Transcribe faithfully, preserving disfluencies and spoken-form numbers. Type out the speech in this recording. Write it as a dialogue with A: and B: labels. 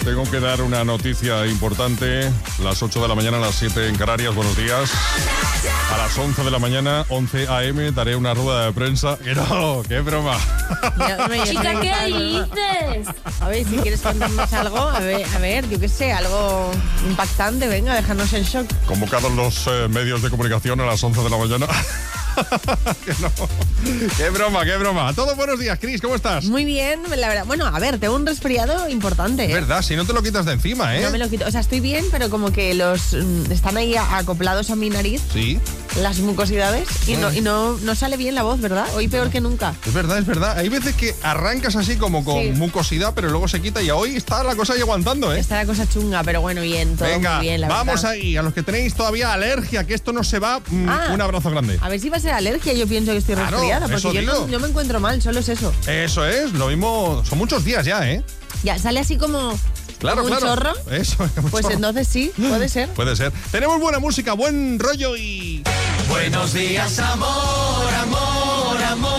A: tengo que dar una noticia importante. Las ocho de la mañana, a las siete en Canarias. Buenos días. A las once de la mañana, once a eme, daré una rueda de prensa. Que no, qué broma.
B: Chica, ¿qué dices?
C: A ver, si quieres contarnos algo, a ver, a ver, yo qué sé, algo impactante, venga, déjanos en shock.
A: Convocados los eh, medios de comunicación a las once de la mañana. Que no. Qué broma, qué broma. Todos buenos días, Cris, ¿cómo estás?
C: Muy bien, la verdad. Bueno, a ver, tengo un resfriado importante.
A: Es
C: ¿eh?
A: verdad, si no te lo quitas de encima, ¿eh?
C: No me lo quito. O sea, estoy bien, pero como que los mm, están ahí acoplados a mi nariz,
A: Sí,
C: las mucosidades, y, no, y no, no sale bien la voz, ¿verdad? Hoy peor que nunca.
A: es verdad, es verdad. Hay veces que arrancas así como con
C: Sí.
A: mucosidad, pero luego se quita y hoy está la cosa ahí aguantando, ¿eh?
C: Está la cosa chunga, pero bueno, bien, todo
A: Venga,
C: muy bien, la
A: vamos
C: verdad.
A: ahí. A los que tenéis todavía alergia, que esto no se va, mm,
C: Ah.
A: un abrazo grande.
C: A ver si va a ser alergia, yo pienso que estoy
A: Claro,
C: resfriada,
A: eso
C: porque yo
A: digo.
C: no, no me encuentro mal, solo es eso.
A: Eso es, lo mismo. Son muchos días ya, ¿eh?
C: Ya, sale así como,
A: Claro,
C: como un
A: claro.
C: chorro,
A: Eso, un
C: pues
A: chorro.
C: entonces sí, puede ser.
A: Puede ser. Tenemos buena música, buen rollo y...
D: Buenos días, amor, amor, amor.